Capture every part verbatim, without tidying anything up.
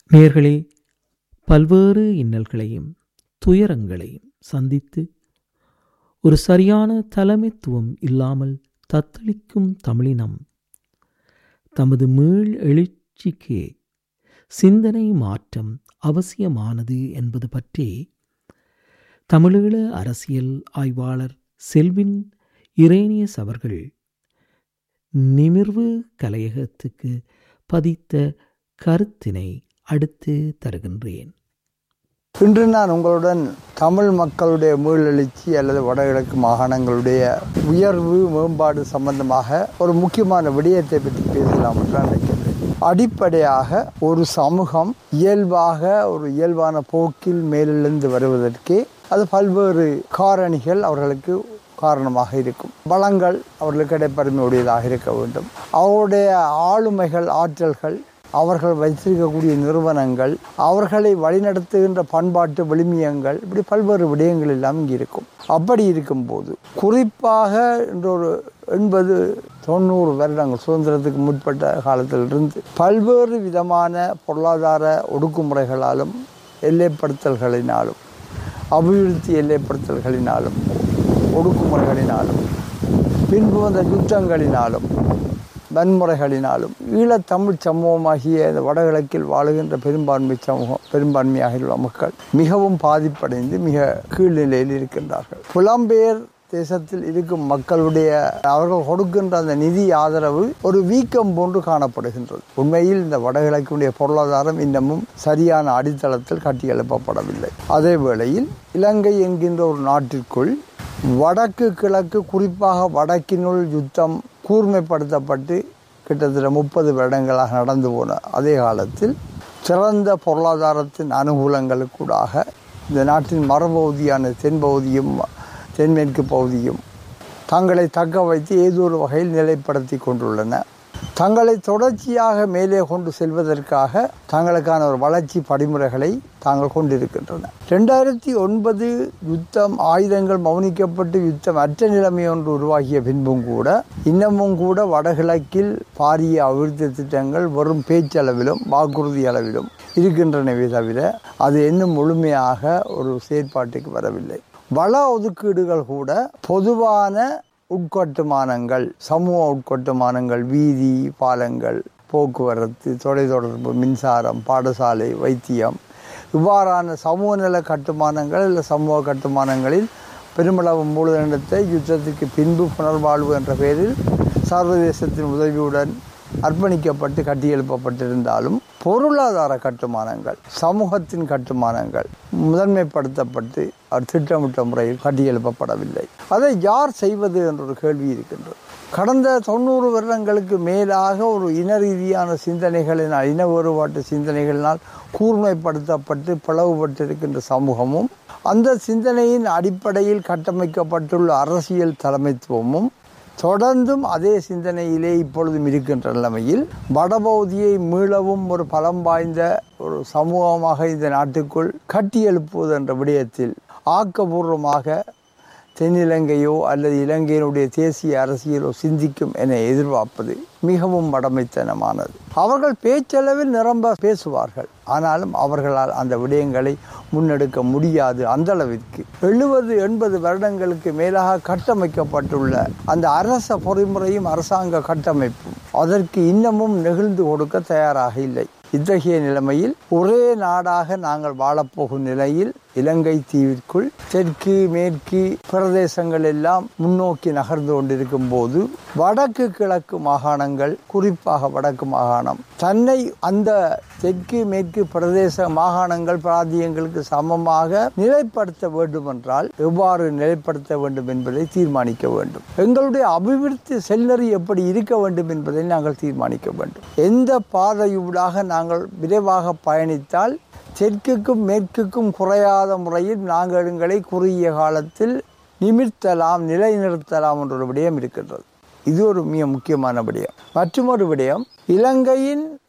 நேயர்களே, பல்வேறு இன்னல்களையும் துயரங்களையும் சந்தித்து ஒரு சரியான தலைமைத்துவம் இல்லாமல் தத்தளிக்கும் தமிழினம் தமது மீள் எழுச்சிக்கு சிந்தனை மாற்றம் அவசியமானது என்பது பற்றி தமிழீழ அரசியல் ஆய்வாளர் செல்வின் இரேனியஸ் அவர்கள் நிமிர்வு கலையகத்துக்கு பதித்த கருத்தினை அடுத்து தருகின்றேன். இன்று நான் உங்களுடன் தமிழ் மக்களுடைய மீளெழுச்சி அல்லது வடகிழக்கு மாகாணங்களுடைய உயர்வு மேம்பாடு சம்பந்தமாக ஒரு முக்கியமான விடயத்தை பற்றி பேசலாம் என்று நினைக்கின்றேன். அடிப்படையாக ஒரு சமூகம் இயல்பாக ஒரு இயல்பான போக்கில் மேலெழுந்து வருவதற்கே அது பல்வேறு காரணிகள் அவர்களுக்கு காரணமாக இருக்கும். வளங்கள் அவர்களுக்கு இடைப்பெருமையுடையதாக இருக்க வேண்டும். அவருடைய ஆளுமைகள், ஆற்றல்கள், அவர்கள் வைத்திருக்கக்கூடிய நிறுவனங்கள், அவர்களை வழிநடத்துகின்ற பண்பாட்டு விழுமியங்கள், இப்படி பல்வேறு விடயங்கள் எல்லாம் இங்கே இருக்கும். அப்படி இருக்கும்போது குறிப்பாக இன்றொரு எண்பது தொண்ணூறு வருடங்கள் சுதந்திரத்துக்கு முற்பட்ட காலத்திலிருந்து பல்வேறு விதமான பொருளாதார ஒடுக்குமுறைகளாலும் எல்லைப்படுத்தல்களினாலும் அபிவிருத்தி எல்லைப்படுத்தல்களினாலும் ஒடுக்குமுறைகளினாலும் பின்பு வந்த யுத்தங்களினாலும் வன்முறைகளினாலும் ஈழத்தமிழ் சமூகமாகிய இந்த வடகிழக்கில் வாழுகின்ற பெரும்பான்மை சமூகம் பெரும்பான்மையாக உள்ள மக்கள் மிகவும் பாதிப்படைந்து மிக கீழ்நிலையில் இருக்கின்றார்கள். புலம்பெயர் தேசத்தில் இருக்கும் மக்களுடைய அவர்கள் கொடுக்கின்ற அந்த நிதி ஆதரவு ஒரு வீக்கம் போன்று காணப்படுகின்றது. உண்மையில் இந்த வடகிழக்குடைய பொருளாதாரம் இன்னமும் சரியான அடித்தளத்தில் கட்டியெழுப்பப்படவில்லை. அதே வேளையில் இலங்கை என்கின்ற ஒரு நாட்டிற்குள் வடக்கு கிழக்கு, குறிப்பாக வடக்கினுள் யுத்தம் கூர்மைப்படுத்தப்பட்டு கிட்டத்தட்ட முப்பது வருடங்களாக நடந்து போன அதே காலத்தில் சிறந்த பொருளாதாரத்தின் அனுகூலங்களுக்கூடாக இந்த நாட்டின் மறுபகுதியான தென்பகுதியும் தென்மேற்கு பகுதியும் தங்களை தக்க வைத்து ஏதோ ஒரு வகையில் நிலைப்படுத்தி கொண்டுள்ளன. தங்களை தொடர்ச்சியாக மேலே கொண்டு செல்வதற்காக தங்களுக்கான ஒரு வளர்ச்சி படிமுறைகளை தாங்கள் கொண்டிருக்கின்றன. ரெண்டாயிரத்தி ஒன்பது யுத்தம், ஆயுதங்கள் மௌனிக்கப்பட்டு யுத்தம் அற்ற நிலைமை ஒன்று உருவாகிய பின்பும் கூட இன்னமும் கூட வடகிழக்கில் பாரிய அபிவிருத்தி திட்டங்கள் வெறும் பேச்சளவிலும் வாக்குறுதி அளவிலும் இருக்கின்றனவே தவிர அது இன்னும் முழுமையாக ஒரு செயற்பாட்டுக்கு வரவில்லை. வள ஒதுக்கீடுகள் கூட பொதுவான உட்கட்டுமானங்கள், சமூக உட்கட்டுமானங்கள், வீதி பாலங்கள், போக்குவரத்து, தொலைத்தொடர்பு, மின்சாரம், பாடசாலை, வைத்தியம், இவ்வாறான சமூக நல கட்டுமானங்கள் இல்லை சமூக கட்டுமானங்களில் பெருமளவு மூலதனத்தை யுத்தத்துக்கு பின்பு புனர்வாழ்வு என்ற பெயரில் சர்வதேசத்தின் உதவியுடன் அர்ப்பணிக்கப்பட்டு கட்டியெழுப்பப்பட்டிருந்தாலும் பொருளாதார கட்டுமானங்கள், சமூகத்தின் கட்டுமானங்கள் முதன்மைப்படுத்தப்பட்டு அவர் திட்டமிட்ட முறையில் கட்டியெழுப்பப்படவில்லை. அதை யார் செய்வது என்ற ஒரு கேள்வி இருக்கின்றது. கடந்த தொண்ணூறு வருடங்களுக்கு மேலாக ஒரு இன ரீதியான சிந்தனைகளினால், இன வேறுபாட்டு சிந்தனைகளினால் கூர்மைப்படுத்தப்பட்டு பிளவுபட்டிருக்கின்ற சமூகமும் அந்த சிந்தனையின் அடிப்படையில் கட்டமைக்கப்பட்டுள்ள அரசியல் தலைமைத்துவமும் தொடர்ந்தும் அதே சிந்தனையிலே இப்பொழுதும் இருக்கின்ற நிலைமையில் வடபகுதியை மீளவும் ஒரு பலம் வாய்ந்த ஒரு சமூகமாக இந்த நாட்டுக்குள் கட்டியெழுப்புவது என்ற விடயத்தில் ஆக்கபூர்வமாக தென்னிலங்கையோ அல்லது இலங்கையினுடைய தேசிய அரசியலோ சிந்திக்கும் என எதிர்பார்ப்பது மிகவும் மடமைத்தனமானது. அவர்கள் பேச்சளவில் நிரம்ப பேசுவார்கள், ஆனாலும் அவர்களால் அந்த விடயங்களை முன்னெடுக்க முடியாது. அந்த அளவிற்கு எழுபது எண்பது வருடங்களுக்கு மேலாக கட்டமைக்கப்பட்டுள்ள அந்த அரச பொறிமுறையும் அரசாங்க கட்டமைப்பும் அதற்கு இன்னமும் நெகிழ்ந்து கொடுக்க தயாராக இல்லை. இத்தகைய நிலைமையில் ஒரே நாடாக நாங்கள் வாழப்போகும் நிலையில் இலங்கை தீவிற்குள் தெற்கு மேற்கு பிரதேசங்கள் எல்லாம் முன்னோக்கி நகர்ந்து கொண்டிருக்கும் போது வடக்கு கிழக்கு மாகாணங்கள், குறிப்பாக வடக்கு மாகாணம் தன்னை அந்த தெற்கு மேற்கு பிரதேச மாகாணங்கள் பிராந்தியங்களுக்கு சமமாக நிலைப்படுத்த வேண்டும் என்றால் எவ்வாறு நிலைப்படுத்த வேண்டும் என்பதை தீர்மானிக்க வேண்டும். எங்களுடைய அபிவிருத்தி செல்நெறி எப்படி இருக்க வேண்டும் என்பதை நாங்கள் தீர்மானிக்க வேண்டும். எந்த பாதையூடாக நாங்கள் விரைவாக பயணித்தால் தெற்குக்கும் மேற்குக்கும் குறையாத முறையில் நாங்கள் எங்களை குறுகிய காலத்தில் நிமிர்த்தலாம், நிலைநிறுத்தலாம் என்ற விடயம் இருக்கின்றது. இது ஒரு மிக முக்கியமான விடயம். மற்றொரு விடயம், இலங்கையின்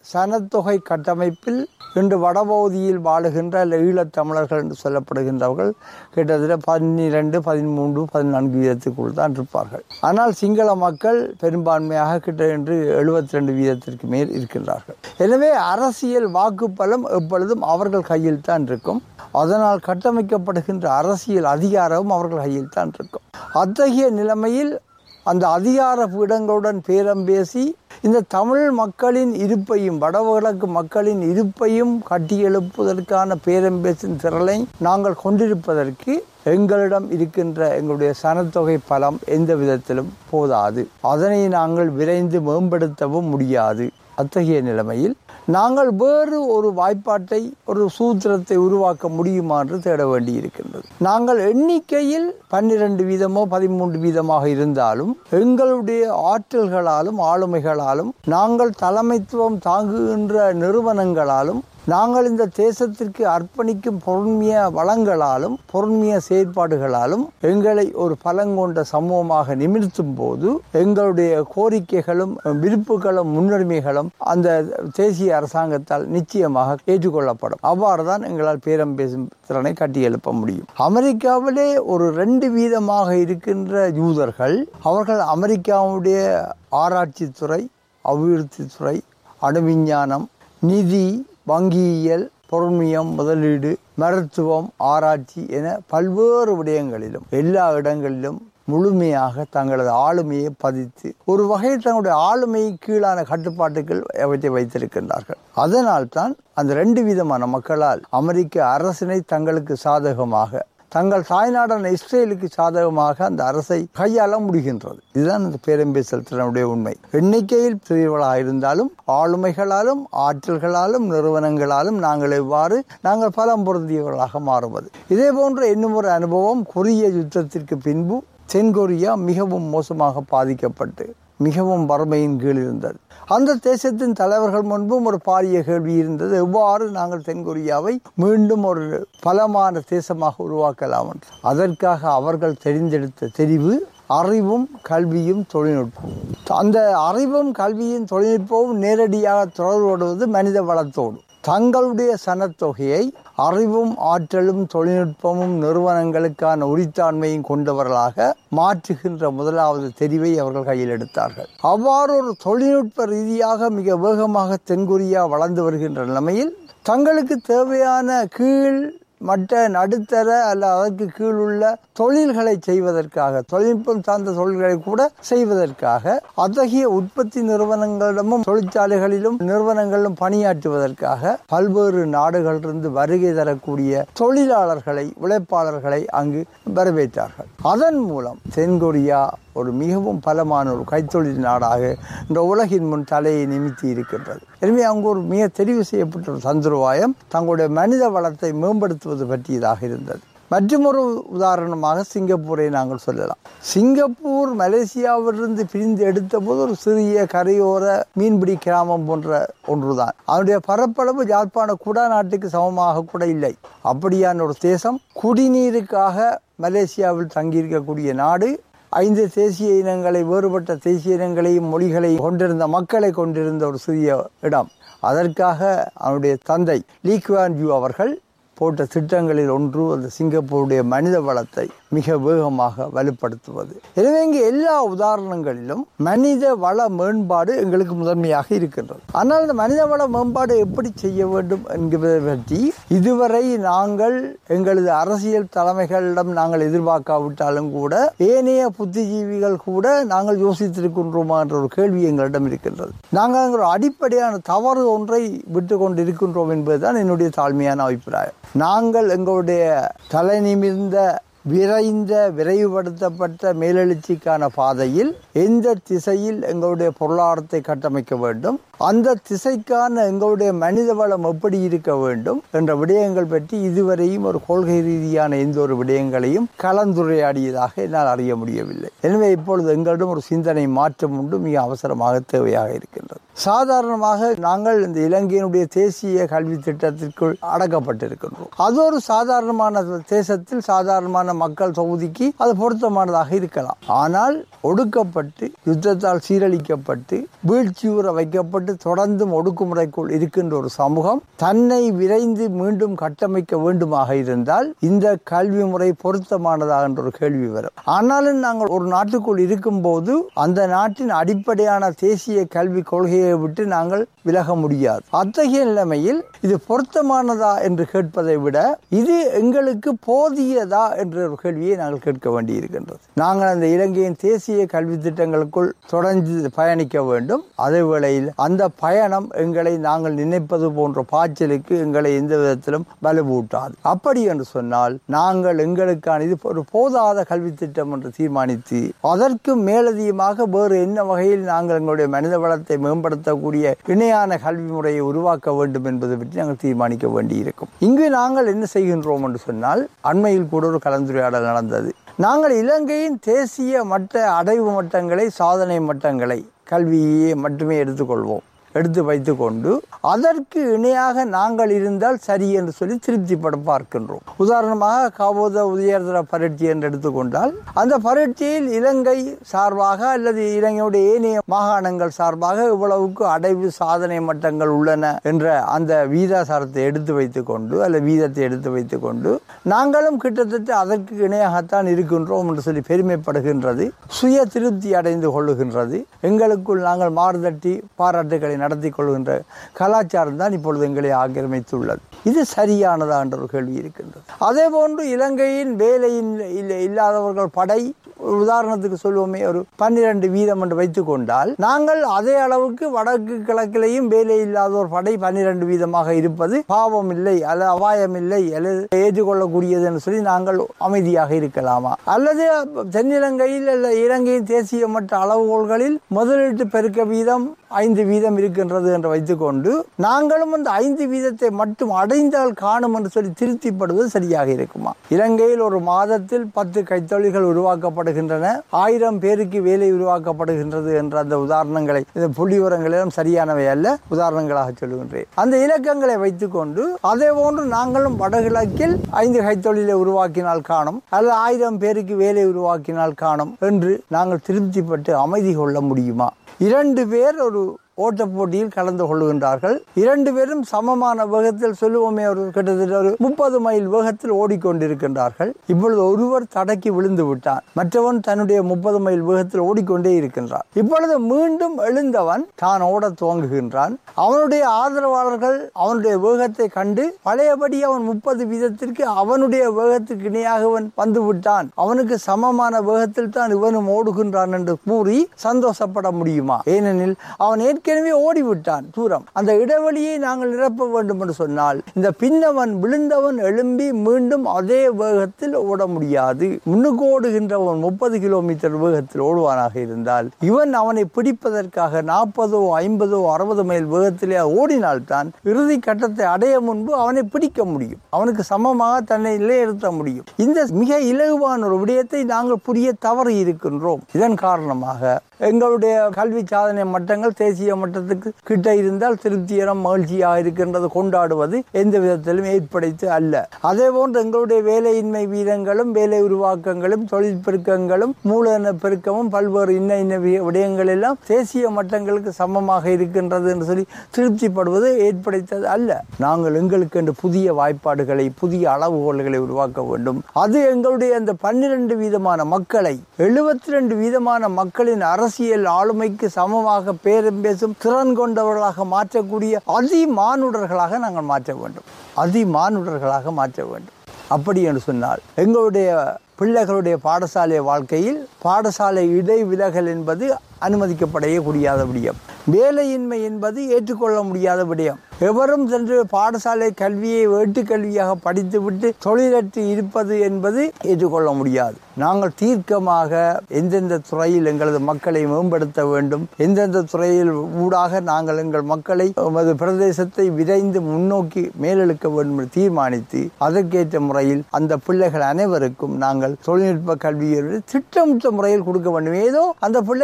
சனத்தொகை கட்டமைப்பில் இன்று வடபகுதியில் வாழுகின்ற ஈழத்தமிழர்கள் என்று சொல்லப்படுகின்றவர்கள் கிட்டத்தட்ட பன்னிரண்டு பதிமூன்று பதினான்கு வீதத்துக்குள் தான் இருப்பார்கள். ஆனால் சிங்கள மக்கள் பெரும்பான்மையாக கிட்ட என்று எழுபத்தி ரெண்டு வீதத்திற்கு மேல் இருக்கின்றார்கள். எனவே அரசியல் வாக்குப்பலம் எப்பொழுதும் அவர்கள் கையில் தான் இருக்கும். அதனால் கட்டமைக்கப்படுகின்ற அரசியல் அதிகாரமும் அவர்கள் கையில் தான் இருக்கும். அத்தகைய நிலைமையில் அந்த அதிகார பீடங்களுடன் பேரம் பேசி இந்த தமிழ் மக்களின் இருப்பையும் வடகிழக்கு மக்களின் இருப்பையும் கட்டியெழுப்பதற்கான பேரம் பேசும் திறனை நாங்கள் கொண்டிருப்பதற்கு எங்களிடம் இருக்கின்ற எங்களுடைய சனத்தொகை பலம் எந்த விதத்திலும் போதாது. அதனை நாங்கள் விரைந்து மேம்படுத்தவும் முடியாது. அத்தகைய நிலைமையில் நாங்கள் வேறு ஒரு வாய்ப்பாட்டை ஒரு சூத்திரத்தை உருவாக்க முடியுமா என்று தேட வேண்டி இருக்கின்றது. நாங்கள் எண்ணிக்கையில் பன்னிரண்டு வீதமோ பதிமூன்று வீதமாக இருந்தாலும் எங்களுடைய ஆற்றல்களாலும் ஆளுமைகளாலும் நாங்கள் தலைமைத்துவம் தாங்குகின்ற நிறுவனங்களாலும் நாங்கள் இந்த தேசத்திற்கு அர்ப்பணிக்கும் பொருண்மைய வளங்களாலும் பொருண்மைய செயற்பாடுகளாலும் எங்களை ஒரு பலங்கொண்ட சமூகமாக நிமிர்த்தும் போது எங்களுடைய கோரிக்கைகளும் விருப்புகளும் முன்னுரிமைகளும் அந்த தேசிய அரசாங்கத்தால் நிச்சயமாக ஏற்றுக்கொள்ளப்படும். அவ்வாறுதான் எங்களால் பேரம் பேசும் திறனை கட்டியெழுப்ப முடியும். அமெரிக்காவிலே ஒரு ரெண்டு வீதமாக இருக்கின்ற யூதர்கள் அவர்கள் அமெரிக்காவுடைய ஆராய்ச்சி துறை, அபிவிருத்தி துறை, அணுவிஞ்ஞானம், நிதி, வங்கியியல், பொருண்மையம், முதலீடு, மருத்துவம், ஆராய்ச்சி என பல்வேறு விடயங்களிலும் எல்லா இடங்களிலும் முழுமையாக தங்களது ஆளுமையை பதித்து ஒரு வகையில் தங்களுடைய ஆளுமை கீழான கட்டுப்பாட்டுகள் அவற்றை வைத்திருக்கின்றார்கள். அதனால் தான் அந்த ரெண்டு விதமான மக்களால் அமெரிக்க அரசினை தங்களுக்கு சாதகமாக தங்கள் தாய்நாடான இஸ்ரேலுக்கு சாதகமாக அந்த அரசை கையாள முடிகின்றது. இதுதான் அந்த பேரம்பேசல் திறனுடைய உண்மை. எண்ணிக்கையில் பிரிவுகளாக இருந்தாலும் ஆளுமைகளாலும் ஆற்றல்களாலும் நிறுவனங்களாலும் நாங்கள் எவ்வாறு நாங்கள் பலம் பொருந்தியவர்களாக மாறுவது. இதே போன்ற இன்னும் ஒரு அனுபவம் கொரிய யுத்தத்திற்கு பின்பு தென்கொரியா மிகவும் மோசமாக பாதிக்கப்பட்டு மிகவும் வறுமையின் கீழ் இருந்தது. அந்த தேசத்தின் தலைவர்கள் முன்பும் ஒரு பாரிய கேள்வி இருந்தது, எவ்வாறு நாங்கள் தென்கொரியாவை மீண்டும் ஒரு பலமான தேசமாக உருவாக்கலாம் என்று. அதற்காக அவர்கள் தெரிந்தெடுத்த தெரிவு அறிவும் கல்வியும் தொழில்நுட்பம். அந்த அறிவும் கல்வியும் தொழில்நுட்பமும் நேரடியாக தொடர்புபடுவது மனித வளத்தோடு. தங்களுடைய சனத்தொகையை அறிவும் ஆற்றலும் தொழில்நுட்பமும் நிறுவனங்களுக்கான உரித்தாண்மையும் கொண்டவர்களாக மாற்றுகின்ற முதலாவது தெரிவை அவர்கள் கையில் எடுத்தார்கள். அவ்வாறு ஒரு தொழில்நுட்ப ரீதியாக மிக வேகமாக தென்கொரியா வளர்ந்து வருகின்ற நிலைமையில் தங்களுக்கு தேவையான கீழ் மற்ற நடுத்தர அல்ல அதற்கு கீழ் உள்ள தொழில்களை செய்வதற்காக தொழில்நுட்பம் சார்ந்த தொழில்களை கூட செய்வதற்காக அத்தகைய உற்பத்தி நிறுவனங்களிடமும் தொழிற்சாலைகளிலும் நிறுவனங்களிலும் பணியாற்றுவதற்காக பல்வேறு நாடுகளிலிருந்து வருகை தரக்கூடிய தொழிலாளர்களை உழைப்பாளர்களை அங்கு வரவேற்றார்கள். அதன் மூலம் தென்கொரியா ஒரு மிகவும் பலமான ஒரு கைத்தொழில் நாடாக இந்த உலகின் முன் தலையை நிமித்தி இருக்கின்றது. எனவே அங்கு ஒரு மிக தெரிவு செய்யப்பட்ட ஒரு தந்திரோபாயம் தங்களுடைய மனித வளத்தை மேம்படுத்துவது பற்றியதாக இருந்தது. மற்றொரு உதாரணமாக சிங்கப்பூரை நாங்கள் சொல்லலாம். சிங்கப்பூர் மலேசியாவிலிருந்து பிரிந்து எடுத்த போது ஒரு சிறிய கரையோர மீன்பிடி கிராமம் போன்ற ஒன்றுதான். அதனுடைய பரப்பளவு யாழ்ப்பாண குடா நாட்டுக்கு சமமாக கூட இல்லை. அப்படியான ஒரு தேசம் குடிநீருக்காக மலேசியாவில் தங்கியிருக்கக்கூடிய நாடு. ஐந்து தேசிய இனங்களை வேறுபட்ட தேசிய இனங்களையும் மொழிகளையும் கொண்டிருந்த மக்களை கொண்டிருந்த ஒரு சிறிய இடம். அதற்காக அவனுடைய தந்தை லீ குவான் யூ அவர்கள் போட்ட திட்டங்களில் ஒன்று அந்த சிங்கப்பூருடைய மனித வளத்தை மிக வேகமாக வலுப்படுத்துவது. எனவே இங்கு எல்லா உதாரணங்களிலும் மனித வள மேம்பாடு எங்களுக்கு முதன்மையாக இருக்கின்றது. ஆனால் இந்த மனித வள மேம்பாடு எப்படி செய்ய வேண்டும் என்கிறதை பற்றி இதுவரை நாங்கள் எங்களது அரசியல் தலைமைகளிடம் நாங்கள் எதிர்பார்க்காவிட்டாலும் கூட ஏனைய புத்திஜீவிகள் கூட நாங்கள் யோசித்திருக்கின்றோமா என்ற ஒரு கேள்வி எங்களிடம் இருக்கின்றது. நாங்கள் ஒரு அடிப்படையான தவறு ஒன்றை விட்டு கொண்டு இருக்கின்றோம் என்பதுதான் என்னுடைய தாழ்மையான அபிப்பிராயம். நாங்கள் எங்களுடைய தலை நிமிர்ந்த விரைந்த விரைவுபடுத்தப்பட்ட மேலெழுச்சிக்கான பாதையில் எந்த திசையில் எங்களுடைய பொருளாதாரத்தை கட்டமைக்க வேண்டும், அந்த திசைக்கான எங்களுடைய மனித வளம் எப்படி இருக்க வேண்டும் என்ற விடயங்கள் பற்றி இதுவரையும் ஒரு கொள்கை ரீதியான எந்த ஒரு விடயங்களையும் கலந்துரையாடியதாக என்னால் அறிய முடியவில்லை. எனவே இப்பொழுது எங்களிடம் ஒரு சிந்தனை மாற்றம் உண்டு, மிக அவசரமாக தேவையாக இருக்கின்றது. சாதாரணமாக நாங்கள் இந்த இலங்கையினுடைய தேசிய கல்வி திட்டத்திற்குள் அடக்கப்பட்டிருக்கின்றோம். அது ஒரு சாதாரணமான தேசத்தில் சாதாரணமான மக்கள் தொகுதிக்கு அது பொருத்தமானதாக இருக்கலாம். ஆனால் ஒடுக்கப்பட்டு யுத்தத்தால் சீரழிக்கப்பட்டு வீழ்ச்சியுற வைக்கப்பட்டு பாதிக்கப்பட்டு தொடர்ந்தும் ஒடுக்குமுறைக்குள் இருக்கின்ற ஒரு சமூகம் தன்னை விரைந்து மீண்டும் கட்டமைக்க வேண்டுமாக இருந்தால் இந்த கல்வி முறை பொருத்தமானதா என்ற ஒரு கேள்வி வரும். ஆனாலும் நாங்கள் ஒரு நாட்டுக்குள் இருக்கும் போது அந்த நாட்டின் அடிப்படையான தேசிய கல்வி கொள்கையை விட்டு நாங்கள் விலக முடியாது. அத்தகைய நிலைமையில் இது பொருத்தமானதா என்று கேட்பதை விட இது எங்களுக்கு போதியதா என்ற ஒரு கேள்வியை நாங்கள் கேட்க வேண்டி இருக்கின்றது. நாங்கள் அந்த இலங்கையின் தேசிய கல்வி திட்டங்களுக்குள் தொடர்ந்து பயணிக்க வேண்டும். அதே வேளையில் அந்த பயணம் எங்களை நாங்கள் நினைப்பது போன்ற பாய்ச்சலுக்கு எங்களை எந்த விதத்திலும் வலுவூட்டாது. அப்படி என்று சொன்னால் நாங்கள் எங்களுக்கான இது ஒரு போதாத கல்வி திட்டம் என்று தீர்மானித்து அதற்கு மேலதிகமாக வேறு என்ன வகையில் நாங்கள் எங்களுடைய மனித வளத்தை மேம்படுத்தக்கூடிய இணையான கல்வி முறையை உருவாக்க வேண்டும் என்பதை பற்றி நாங்கள் தீர்மானிக்க வேண்டி இருக்கும். இங்கு நாங்கள் என்ன செய்கின்றோம் என்று சொன்னால் அண்மையில் கூட ஒரு கலந்துரையாடல் நடந்தது. நாங்கள் இலங்கையின் தேசிய மட்ட அடைவு மட்டங்களை சாதனை மட்டங்களை கல்வியை மட்டுமே எடுத்துக்கொள்வோம் எடுத்து வைத்துக் கொண்டு அதற்கு இணையாக நாங்கள் இருந்தால் சரி என்று சொல்லி திருப்திப்பட பார்க்கின்றோம். உதாரணமாக காபோத உயர்தர பரீட்சை என்று எடுத்துக்கொண்டால் அந்த பரீட்சையில் இலங்கை சார்பாக அல்லது இலங்கையுடைய ஏனைய மாகாணங்கள் சார்பாக இவ்வளவுக்கு அடைவு சாதனை மட்டங்கள் உள்ளன என்ற அந்த வீதாசாரத்தை எடுத்து வைத்துக் கொண்டு அல்லது வீதத்தை எடுத்து வைத்துக் கொண்டு நாங்களும் கிட்டத்தட்ட அதற்கு இணையாகத்தான் இருக்கின்றோம் என்று சொல்லி பெருமைப்படுகின்றது, சுய திருப்தி அடைந்து கொள்ளுகின்றது. எங்களுக்குள் நாங்கள் மாறுதட்டி பாராட்டுகளை நடத்தி கொள்கின்ற கலாச்சாரம் தான் இப்பொழுது எங்களை ஆக்கிரமித்துள்ளது. இது சரியானதா என்ற ஒரு கேள்வி இருக்கின்றது. அதே போன்று இலங்கையின் வேலையின் இல்லாதவர்கள் படை உதாரணத்துக்கு சொல்லுவோமே ஒரு பன்னிரண்டு வீதம் என்று வைத்துக் கொண்டால் நாங்கள் அதே அளவுக்கு வடக்கு கிழக்கிலையும் வேலை இல்லாதோர் படை பன்னிரண்டு வீதமாக இருப்பது பாவம் இல்லை அல்லது அபாயம் இல்லை அல்லது ஏற்றுக்கொள்ளக்கூடியது என்று சொல்லி நாங்கள் அமைதியாக இருக்கலாமா? அல்லது தென்னிலங்கையில் அல்ல இலங்கையின் தேசிய மட்ட அளவுகோல்களில் முதலீட்டு பெருக்க வீதம் ஐந்து வீதம் இருக்கின்றது என்று வைத்துக்கொண்டு நாங்களும் அந்த ஐந்து வீதத்தை மட்டும் அடைந்தால் காணும் என்று சொல்லி திருப்திப்படுவது சரியாக இருக்குமா? இலங்கையில் ஒரு மாதத்தில் பத்து கைத்தொழில்கள் உருவாக்கப்படுகின்றன, ஆயிரம் பேருக்கு வேலை உருவாக்கப்படுகின்றது என்ற அந்த உதாரணங்களை இந்த புள்ளி விவரங்களிலும் சரியானவை அல்ல, உதாரணங்களாக சொல்லுகின்றேன். அந்த இலக்கங்களை வைத்துக் கொண்டு அதே போன்று நாங்களும் வடகிழக்கில் ஐந்து கைத்தொழிலை உருவாக்கினால் காணும் அல்லது ஆயிரம் பேருக்கு வேலை உருவாக்கினால் காணும் என்று நாங்கள் திருப்திப்பட்டு அமைதி கொள்ள முடியுமா? இரண்டு பேர் ஒரு ஓட்ட போட்டியில் கலந்து கொள்கின்றார்கள். இரண்டு பேரும் சமமான வேகத்தில் சொல்லுவோமே ஒரு கிட்டத்தட்ட ஒரு முப்பது மைல் வேகத்தில் ஓடிக்கொண்டிருக்கின்றார்கள். இப்பொழுது ஒருவர் தடக்கி விழுந்து விட்டான், மற்றவன் தன்னுடைய முப்பது மைல் வேகத்தில் ஓடிக்கொண்டே இருக்கின்றான். இப்பொழுது மீண்டும் எழுந்தவன் தான் ஓட துவங்குகின்றான். அவனுடைய ஆதரவாளர்கள் அவனுடைய வேகத்தை கண்டு பழையபடி அவன் முப்பது வீதத்திற்கு அவனுடைய வேகத்துக்கு இணையாக அவன் வந்து விட்டான், அவனுக்கு சமமான வேகத்தில் தான் இவனும் ஓடுகின்றான் என்று கூறி சந்தோஷப்பட முடியுமா? ஏனெனில் அவன் ஏற்கனவே ஓடிவிட்டான் தூரம். அந்த இடைவெளியை நாங்கள் நிரப்ப வேண்டும் என்று சொன்னால் இந்த பின்னவன் விழுந்தவன் எழும்பி மீண்டும் அதே வேகத்தில் ஓட முடியாது. முன்னுக்கு ஓடுகின்றவன் முப்பது கிலோமீட்டர் வேகத்தில் ஓடுவானாக இருந்தால் இவன் அவனை பிடிப்பதற்காக நாற்பதோ ஐம்பதோ அறுபது மைல் வேகத்திலே ஓடினால்தான் இறுதி கட்டத்தை அடைய முன்பு அவனை பிடிக்க முடியும், அவனுக்கு சமமாக தன்னை நிலைநிறுத்த முடியும். இந்த மிக இலகுவான ஒரு விடயத்தை நாங்கள் புரிய தவறி இருக்கின்றோம். இதன் காரணமாக எங்களுடைய கல்வி சாதனை மட்டங்கள் தேசிய மட்டத்துக்கு கிட்ட இருந்தால் திருப்தியரம் மகிழ்ச்சியாக இருக்கின்றது கொண்டாடுவது எந்த விதத்திலும் ஏற்படுத்தி அல்ல. அதே போன்று எங்களுடைய வேலையின்மை வீதங்களும் வேலை உருவாக்கங்களும் தொழில் பெருக்கங்களும் மூலதன பெருக்கமும் பல்வேறு இன்ன இன்ன விடயங்கள் எல்லாம் தேசிய மட்டங்களுக்கு சமமாக இருக்கின்றது என்று சொல்லி திருப்திப்படுவது ஏற்படுத்தது அல்ல. நாங்கள் எங்களுக்கு என்று புதிய வாய்ப்பாடுகளை புதிய அளவுகோல்களை உருவாக்க வேண்டும். அது எங்களுடைய அந்த பன்னிரண்டு வீதமான மக்களை எழுபத்தி ரெண்டு வீதமான மக்களின் அரசியல் ஆளுமைக்கு சமமாக பேரும் பேசும் திறன் கொண்டவர்களாக மாற்றக்கூடிய அதி மானுடர்களாக நாங்கள் மாற்ற வேண்டும், அதி மானுடர்களாக மாற்ற வேண்டும். அப்படி என்று சொன்னால் எங்களுடைய பிள்ளைகளுடைய பாடசாலை வாழ்க்கையில் பாடசாலை இடைவிலகல் என்பது அனுமதிக்கப்படைய கூடியாத விடயம், வேலையின்மை என்பது ஏற்றுக்கொள்ள முடியாத விடயம். எவரும் சென்று பாடசாலை கல்வியை வேட்டு கல்வியாக படித்துவிட்டு தொழிலற்று இருப்பது என்பது ஏற்றுக்கொள்ள முடியாது. நாங்கள் தீர்க்கமாக எந்தெந்த துறையில் எங்களது மக்களை மேம்படுத்த வேண்டும், எந்தெந்த துறையில் ஊடாக நாங்கள் எங்கள் மக்களை எமது பிரதேசத்தை விரைந்து முன்னோக்கி மேலெழுக்க வேண்டும் என்று தீர்மானித்து அதற்கேற்ற முறையில் அந்த பிள்ளைகள் அனைவருக்கும் நாங்கள் தொழில்நுட்ப கல்வியை திட்டமிட்ட முறையில் கொடுக்க வேண்டும். ஏதோ அந்த பிள்ளைக்கு கிடைக்க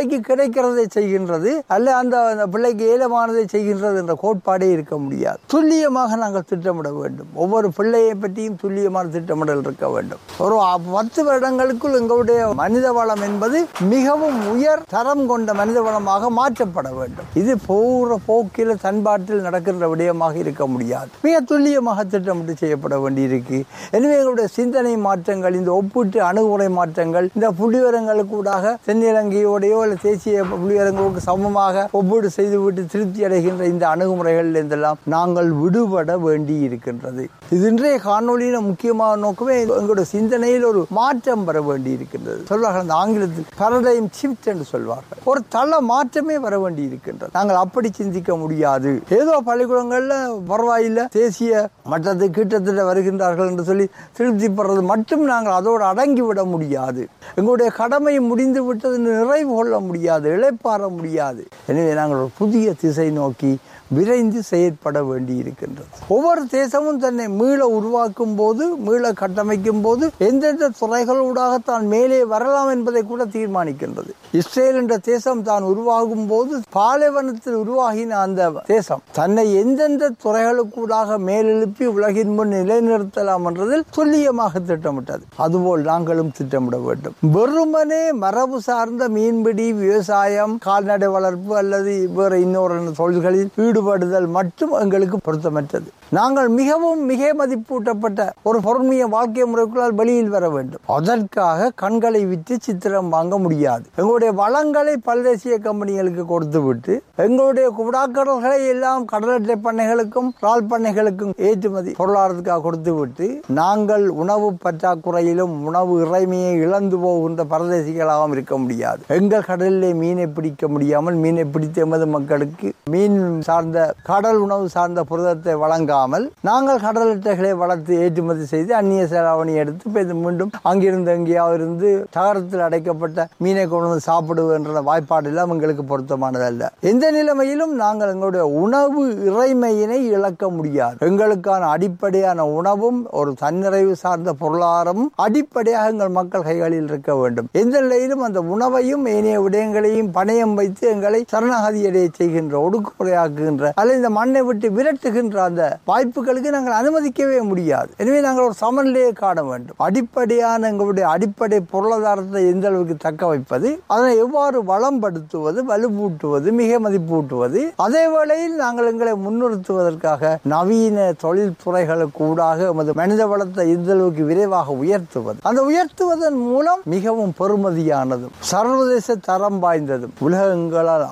நினைக்கிறதை செய்கின்றது அல்ல அந்த பிள்ளைக்கு ஏலமானதை செய்கின்றது என்ற கோட்பாடே இருக்க முடியாது. துல்லியமாக நாங்கள் திட்டமிட வேண்டும். ஒவ்வொரு பிள்ளையை பற்றியும் துல்லியமான திட்டமிடல் இருக்க வேண்டும். ஒரு பத்து வருடங்களுக்குள் எங்களுடைய மனித வளம் என்பது மிகவும் உயர் தரம் கொண்ட மனித வளமாக மாற்றப்பட வேண்டும். இது பூர்வ போக்கில் தன்பாட்டில் நடக்கின்ற விடயமாக இருக்க முடியாது. மிக துல்லியமாக திட்டமிட்டு செய்யப்பட வேண்டியிருக்கு. எனவே எங்களுடைய சிந்தனை மாற்றங்கள், இந்த ஒப்பீட்டு அணுகுமுறை மாற்றங்கள், இந்த புள்ளிவரங்களுக்கு ஊடாக தென்னிலங்கையோடையோ அல்ல தேசிய புள்ளிவரங்களுக்கு சமமாக ஒப்பீடு செய்துவிட்டு திருப்தி அடைகின்ற இந்த அணுகுமுறைகள் இருந்தெல்லாம் நாங்கள் விடுபட வேண்டி இருக்கின்றது. இது இன்றைய காணொலியில முக்கியமான நோக்கமே எங்களுடைய சிந்தனையில் ஒரு மாற்றம் பெற வேண்டி இருக்கின்றது. சொல்வார்கள் அந்த ஆங்கிலத்தில் paradigm shift என்று சொல்வார்கள். ஒரு தள மாற்றமே வர வேண்டி இருக்கின்றது. நாங்கள் அப்படி சிந்திக்க முடியாது. ஏதோ பள்ளிக்கூடங்கள்ல பரவாயில்லை தேசிய மட்டத்தை கிட்டத்தட்ட வருகின்றார்கள் என்று சொல்லி திருப்தி பெறது மட்டும் நாங்கள் அதோடு அடங்கிவிட முடியாது. எங்களுடைய கடமை முடிந்து விட்டது நிறைவு கொள்ள முடியாது, இளைப்பாற முடியாது. எனவே நாங்கள் ஒரு புதிய திசை நோக்கி விரைந்து செயற்பட வேண்டி இருக்கின்றது. ஒவ்வொரு தேசமும் தன்னை மீள உருவாக்கும் போது, மீள கட்டமைக்கும் போது எந்தெந்த துறைகளூடாக தான் மேலே வரலாம் என்பதை கூட தீர்மானிக்கின்றது. இஸ்ரேல் என்ற தேசம் தான் உருவாகும் போது பாலைவனத்தில் உருவாகின அந்த தேசம் தன்னை எந்தெந்த துறைகளுக்கூடாக மேலெழுப்பி உலகின் முன் நிலைநிறுத்தலாம் என்றதில் துல்லியமாக திட்டமிட்டது. அதுபோல் நாங்களும் திட்டமிட வேண்டும். வெறுமனே மரபு சார்ந்த மீன்பிடி, விவசாயம், கால்நடை வளர்ப்பு அல்லது வேறு இன்னொரு தொழில்களில் ஈடுபடுதல் மட்டும் எங்களுக்கு பொருத்தமற்றது. நாங்கள் மிகவும் மிக மதிப்பூட்டப்பட்ட ஒரு பொறுமைய வாழ்க்கை முறைக்குள்ளால் வெளியில் வர வேண்டும். அதற்காக கண்களை விட்டு சித்திரம் வாங்க முடியாது. எங்களுடைய வளங்களை பல்தேசிய கம்பெனிகளுக்கு கொடுத்து விட்டு எங்களுடைய குடாக்கடல்களை எல்லாம் கடலட்டை பண்ணைகளுக்கும் இறால் பண்ணைகளுக்கும் ஏற்றுமதி பொருளாதாரத்துக்காக கொடுத்து விட்டு நாங்கள் உணவு பற்றாக்குறையிலும் உணவு இறைமையை இழந்து போகின்ற பரதேசிகளாகவும் இருக்க முடியாது. எங்கள் கடலிலே மீனை பிடிக்க முடியாமல் மீனை பிடித்த எமது மக்களுக்கு மீன் சார்ந்த கடல் உணவு சார்ந்த புரதத்தை வழங்காமல் நாங்கள் கடல் அட்டைகளை வளர்த்து ஏற்றுமதி செய்து அந்நிய செலாவணி எடுத்து மீண்டும் அங்கிருந்து எங்கேயாவது இருந்து தகரத்தில் அடைக்கப்பட்ட மீனை கொண்டு சாப்பிடுகின்ற வாய்ப்பாடு எல்லாம் எங்களுக்கு பொருத்தமானதல்ல. எந்த நிலைமையிலும் நாங்கள் எங்களுடைய உணவு இறைமையினை இழக்க முடியாது. எங்களுக்கான அடிப்படையான உணவும் ஒரு தன்னிறைவு சார்ந்த பொருளாதாரமும் அடிப்படையாக எங்கள் மக்கள் கைகளில் இருக்க வேண்டும். எந்த நிலையிலும் அந்த உணவையும் ஏனைய விடயங்களையும் பணயம் வைத்து எங்களை சரணாகதி அடைய செய்கின்ற, ஒடுக்குமுறையாக்குகின்ற அல்லது இந்த மண்ணை விட்டு விரட்டுகின்ற அந்த வாய்ப்புகளுக்கு நாங்கள் அனுமதிக்கவே முடியாது. எனவே நாங்கள் ஒரு சமநிலையை காண வேண்டும். அடிப்படையான எங்களுடைய அடிப்படை பொருளாதாரத்தை எந்த அளவுக்கு தக்க வைப்பது, அதனை எவ்வாறு வளம்படுத்துவது, வலுவூட்டுவது, மிக மதிப்பூட்டுவது, அதே வேளையில் நாங்கள் எங்களை முன்னிறுத்துவதற்காக நவீன தொழில் துறைகளுக்கு ஊடாக எமது மனித வளத்தை எந்த அளவுக்கு விரைவாக உயர்த்துவது, அந்த உயர்த்துவதன் மூலம் மிகவும் பெறுமதியானதும் சர்வதேச தரம் வாய்ந்ததும் உலகங்களால்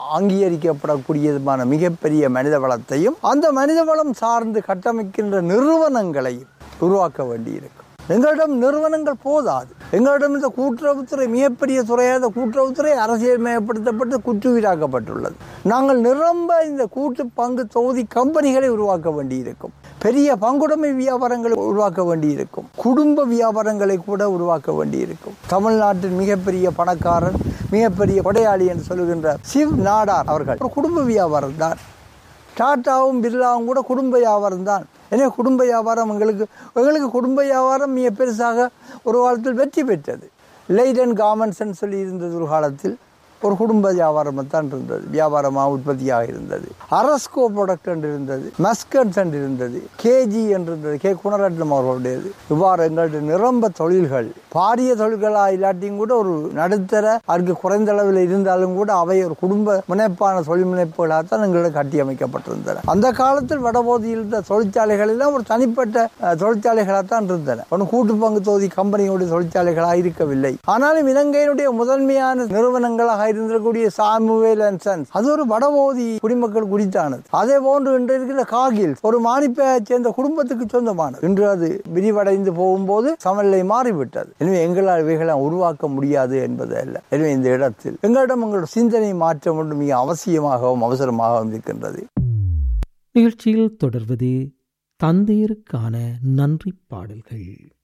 அங்கீகரிக்கப்படக்கூடியதுமான மிகப்பெரிய மனித வளத்தையும் அந்த மனித வளம் சார்ந்து கட்டமைக்கின்ற நிறுவனங்களையும் உருவாக்க வேண்டியிருக்கும். எங்களிடம் நிறுவனங்கள் போதாது. எங்களிடம் இந்த கூட்டுறவுத்துறை மிகப்பெரிய துறையாக கூட்டுறவுத்துறை அரசியல் மயப்படுத்தப்பட்டு குற்றுயிராக்கப்பட்டுள்ளது. நாங்கள் நிரம்ப இந்த கூட்டு பங்கு தொகுதி கம்பெனிகளை உருவாக்க வேண்டியிருக்கும். பெரிய பங்குடைமை வியாபாரங்களை உருவாக்க வேண்டியிருக்கும். குடும்ப வியாபாரங்களை கூட உருவாக்க வேண்டியிருக்கும். தமிழ்நாட்டின் மிகப்பெரிய பணக்காரன், மிகப்பெரிய கொடையாளி என்று சொல்லுகின்ற சிவ் நாடார் அவர்கள் ஒரு குடும்ப வியாபாரம் தான். டாட்டாவும் பிர்லாவும் கூட குடும்ப வியாபாரம் தான். எனவே குடும்ப வியாபாரம் எங்களுக்கு எங்களுக்கு குடும்ப வியாபாரம் மிக பெருசாக ஒரு காலத்தில் வெற்றி பெற்றது. லைடன் கார்மெண்ட்ஸ் சொல்லி இருந்தது ஒரு காலத்தில் ஒரு குடும்ப வியாபாரமாக தான் இருந்தது, வியாபாரமாக உற்பத்தியாக இருந்தது. அரஸ்கோ ப்ராடக்ட் என்று இருந்தது, மஸ்கன்ஸ் என்று இருந்தது, கேஜி என்று இருந்தது, கே குணரட்னம் அவர்களுடையது. இவ்வாறு எங்களுடைய நிரம்ப தொழில்கள் பாரிய தொழில்களாக இல்லாட்டியும் கூட ஒரு நடுத்தர அதுக்கு குறைந்த அளவில் இருந்தாலும் கூட அவை ஒரு குடும்ப முனைப்பான தொழில் முனைப்புகளாகத்தான் எங்களுக்கு கட்டியமைக்கப்பட்டிருந்தன. அந்த காலத்தில் வடபகுதியில் இருந்த தொழிற்சாலைகள் எல்லாம் ஒரு தனிப்பட்ட தொழிற்சாலைகளாகத்தான் இருந்தன. ஒன்று கூட்டு பங்கு தொகுதி கம்பெனியுடைய தொழிற்சாலைகளாக இருக்கவில்லை. ஆனாலும் இலங்கையினுடைய முதன்மையான நிறுவனங்களாக இருந்திருக்கக்கூடிய சாமுவேல் அண்ட் சன்ஸ் அது ஒரு வடபகுதி குடிமக்கள் குறித்தானது. அதே போன்று இன்று இருக்கிற காகில் ஒரு மானிப்பையை சேர்ந்த குடும்பத்துக்கு சொந்தமானது. இன்று அது விரிவடைந்து போகும்போது சமநிலை மாறிவிட்டது. எனவே எங்களால் இவைகளை உருவாக்க முடியாது என்பது அல்ல. எனவே இந்த இடத்தில் எங்களிடம் எங்களோட சிந்தனை மாற்றம் ஒன்று மிக அவசியமாகவும் அவசரமாகவும் இருக்கின்றது. நிகழ்ச்சியில் தொடர்வது தந்தையருக்கான நன்றி பாடல்கள்.